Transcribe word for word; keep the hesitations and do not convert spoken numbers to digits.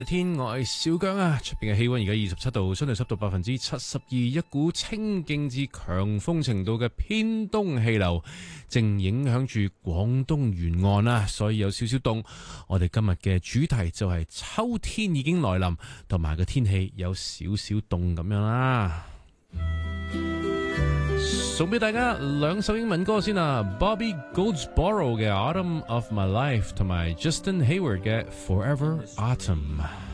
天，我係小姜啊！出邊嘅氣溫而家二十七度，相對濕度百分之七十二，一股清勁至強風程度嘅偏東氣流正影響住廣東沿岸啊，所以有少少凍。我哋今日嘅主題就係秋天已經來臨，同埋個天氣有少少凍咁樣啦。送俾大家兩首英文歌先啊 ，Bobby Goldsboro 嘅《Autumn of My Life》同埋 Justin Hayward 嘅《Forever Autumn》。